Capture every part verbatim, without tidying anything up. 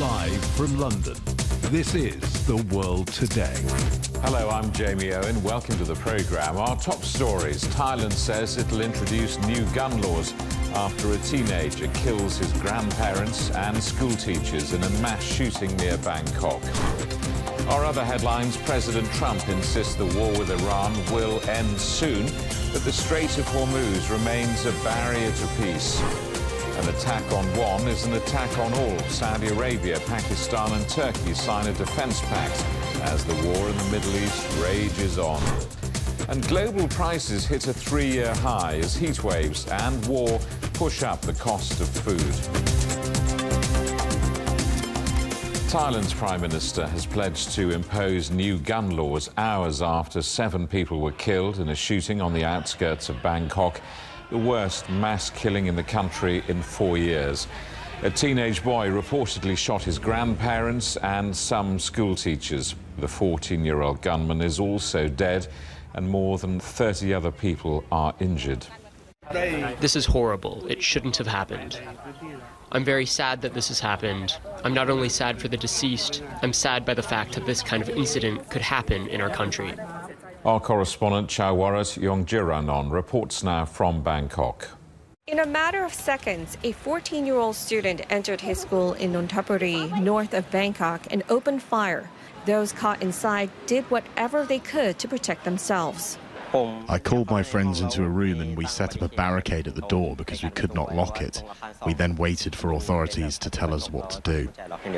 Live from London, this is The World Today. Hello, I'm Jamie Owen. Welcome to the programme. Our top stories. Thailand says it'll introduce new gun laws after a teenager kills his grandparents and school teachers in a mass shooting near Bangkok. Our other headlines, President Trump insists the war with Iran will end soon, but the Strait of Hormuz remains a barrier to peace. An attack on one is an attack on all. Saudi Arabia, Pakistan and Turkey sign a defence pact as the war in the Middle East rages on. And global prices hit a three-year high as heat waves and war push up the cost of food. Thailand's Prime Minister has pledged to impose new gun laws hours after seven people were killed in a shooting on the outskirts of Bangkok, the worst mass killing in the country in four years. A teenage boy reportedly shot his grandparents and some school teachers. The fourteen-year-old gunman is also dead, and more than thirty other people are injured. This is horrible. It shouldn't have happened. I'm very sad that this has happened. I'm not only sad for the deceased, I'm sad by the fact that this kind of incident could happen in our country. Our correspondent Chawarat Yongjiranon reports now from Bangkok. In a matter of seconds, a fourteen-year-old student entered his school in Nonthaburi, north of Bangkok, and opened fire. Those caught inside did whatever they could to protect themselves. I called my friends into a room and we set up a barricade at the door because we could not lock it. We then waited for authorities to tell us what to do.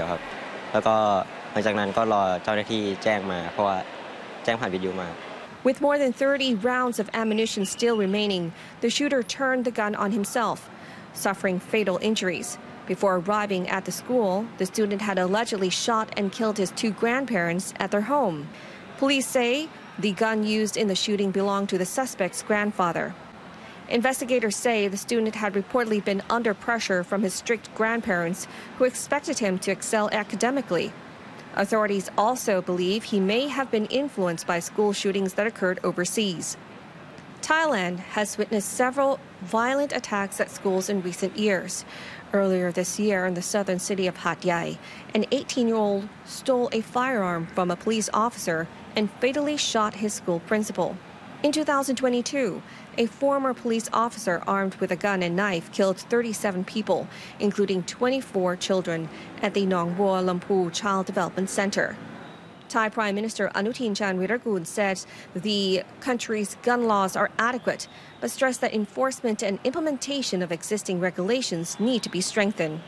With more than thirty rounds of ammunition still remaining, the shooter turned the gun on himself, suffering fatal injuries. Before arriving at the school, the student had allegedly shot and killed his two grandparents at their home. Police say the gun used in the shooting belonged to the suspect's grandfather. Investigators say the student had reportedly been under pressure from his strict grandparents, who expected him to excel academically. Authorities also believe he may have been influenced by school shootings that occurred overseas. Thailand has witnessed several violent attacks at schools in recent years. Earlier this year in the southern city of Hat Yai, an eighteen-year-old stole a firearm from a police officer and fatally shot his school principal. In two thousand twenty-two, a former police officer armed with a gun and knife killed thirty-seven people, including twenty-four children, at the Nong Bua Lampu Child Development Center. Thai Prime Minister Anutin Charnvirakul said the country's gun laws are adequate, but stressed that enforcement and implementation of existing regulations need to be strengthened.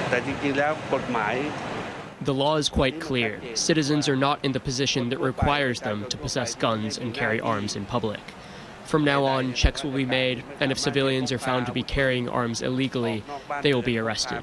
The law is quite clear. Citizens are not in the position that requires them to possess guns and carry arms in public. From now on, checks will be made, and if civilians are found to be carrying arms illegally, they will be arrested.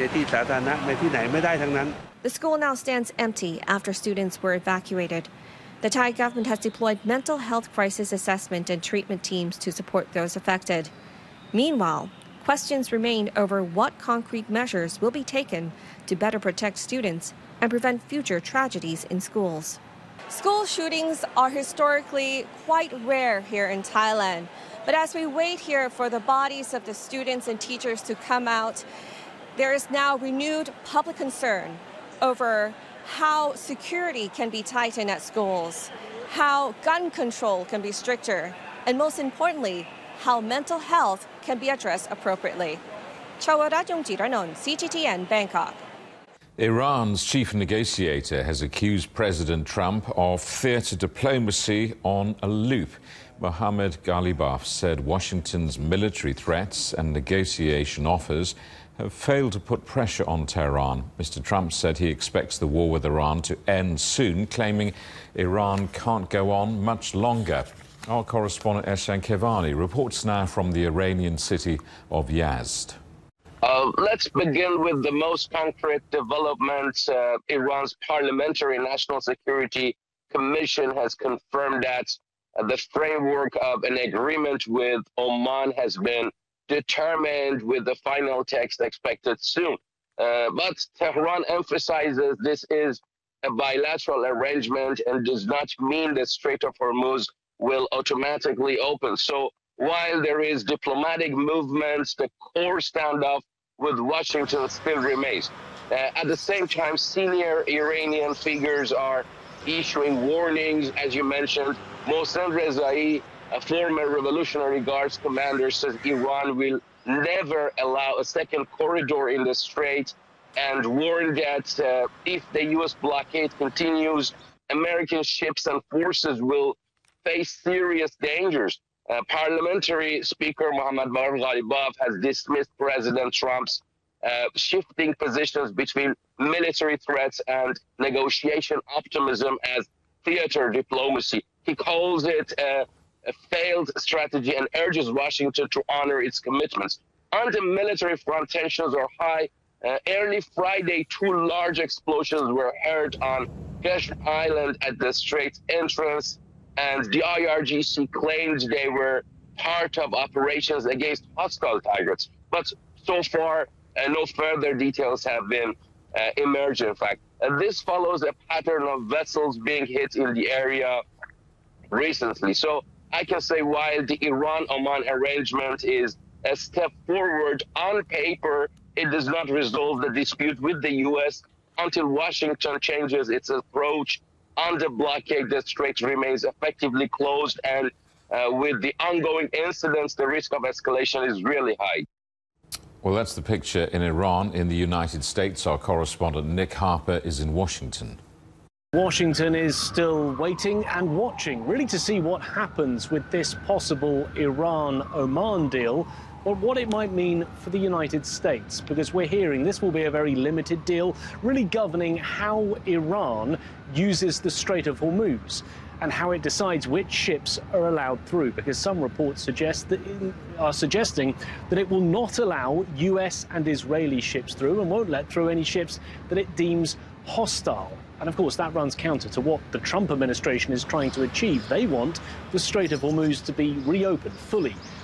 The school now stands empty after students were evacuated. The Thai government has deployed mental health crisis assessment and treatment teams to support those affected. Meanwhile, questions remain over what concrete measures will be taken to better protect students and prevent future tragedies in schools. School shootings are historically quite rare here in Thailand, but as we wait here for the bodies of the students and teachers to come out, there is now renewed public concern over how security can be tightened at schools, how gun control can be stricter, and most importantly, how mental health can be addressed appropriately. Chawarat Yongjiranon, C G T N, Bangkok. Iran's chief negotiator has accused President Trump of theatre diplomacy on a loop. Mohammad Ghalibaf said Washington's military threats and negotiation offers have failed to put pressure on Tehran. Mister Trump said he expects the war with Iran to end soon, claiming Iran can't go on much longer. Our correspondent Eshan Kevani reports now from the Iranian city of Yazd. Uh, let's begin with the most concrete developments. Uh, Iran's Parliamentary National Security Commission has confirmed that uh, the framework of an agreement with Oman has been determined, with the final text expected soon. Uh, but Tehran emphasizes this is a bilateral arrangement and does not mean the Strait of Hormuz will automatically open. So while there is diplomatic movements, the core standoff with Washington still remains. Uh, at the same time, senior Iranian figures are issuing warnings, as you mentioned. Mohsen Rezai, a former Revolutionary Guards commander, says Iran will never allow a second corridor in the Strait, and warned that uh, if the U S blockade continues, American ships and forces will face serious dangers. Uh, Parliamentary Speaker Mohammad Bagher Ghalibaf has dismissed President Trump's uh, shifting positions between military threats and negotiation optimism as theater diplomacy. He calls it uh, a failed strategy and urges Washington to honor its commitments. On the military front, tensions are high. Uh, early Friday, two large explosions were heard on Qashm Island at the Strait's entrance, and the I R G C claimed they were part of operations against hostile targets. But so far, uh, no further details have been uh, emerged, in fact. And this follows a pattern of vessels being hit in the area recently. So I can say while the Iran-Oman arrangement is a step forward on paper, it does not resolve the dispute with the U S until Washington changes its approach on the blockade. The Strait remains effectively closed, and uh, with the ongoing incidents, the risk of escalation is really high. Well, that's the picture in Iran. In the United States, our correspondent Nick Harper is in Washington. Washington is still waiting and watching, really, to see what happens with this possible Iran-Oman deal, or what it might mean for the United States, because we're hearing this will be a very limited deal, really governing how Iran uses the Strait of Hormuz and how it decides which ships are allowed through, because some reports suggest that are suggesting that it will not allow U S and Israeli ships through and won't let through any ships that it deems hostile. And of course, that runs counter to what the Trump administration is trying to achieve. They want the Strait of Hormuz to be reopened fully